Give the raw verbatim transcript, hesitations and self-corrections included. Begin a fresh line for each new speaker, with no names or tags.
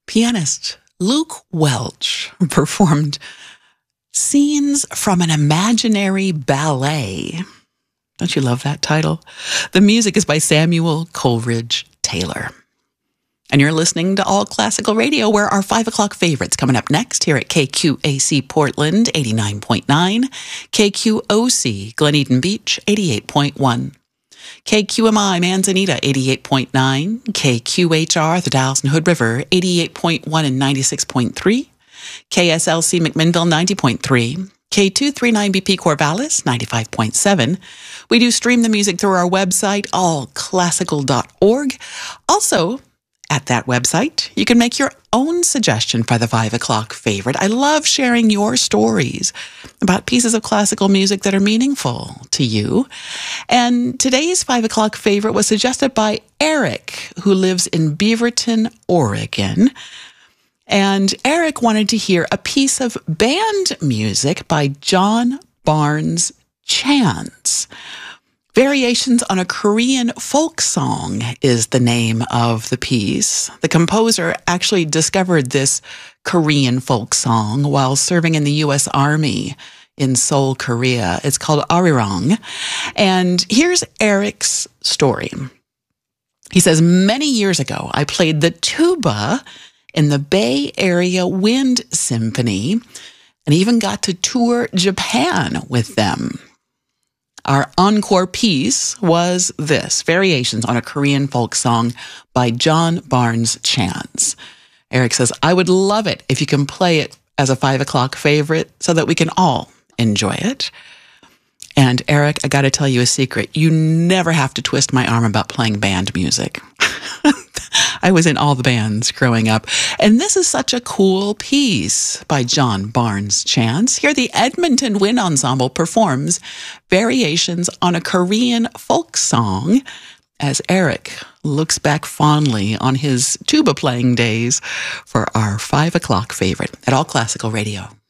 Pianist Luke Welch performed Scenes from an Imaginary Ballet. Don't you love that title? The music is by Samuel Coleridge Taylor. And you're listening to All Classical Radio, where our five o'clock favorites coming up next here at K Q A C Portland, eighty-nine point nine, K Q O C Glen Eden Beach, eighty-eight point one, K Q M I Manzanita, eighty-eight point nine, K Q H R the Dalles and Hood River, eighty-eight point one and ninety-six point three, K S L C McMinnville, ninety point three, K two thirty-nine B P Corvallis, ninety-five point seven. We do stream the music through our website, all classical dot org. Also, at that website, you can make your own suggestion for the five o'clock favorite. I love sharing your stories about pieces of classical music that are meaningful to you. And today's five o'clock favorite was suggested by Eric, who lives in Beaverton, Oregon. And Eric wanted to hear a piece of band music by John Barnes Chance. Variations on a Korean Folk Song is the name of the piece. The composer actually discovered this Korean folk song while serving in the U S Army in Seoul, Korea. It's called Arirang. And here's Eric's story. He says, many years ago, I played the tuba in the Bay Area Wind Symphony and even got to tour Japan with them. Our encore piece was this, Variations on a Korean Folk Song by John Barnes Chance. Eric says, I would love it if you can play it as a five o'clock favorite so that we can all enjoy it. And Eric, I got to tell you a secret. You never have to twist my arm about playing band music. I was in all the bands growing up. And this is such a cool piece by John Barnes Chance. Here the Edmonton Wind Ensemble performs Variations on a Korean Folk Song as Eric looks back fondly on his tuba playing days for our five o'clock favorite at All Classical Radio.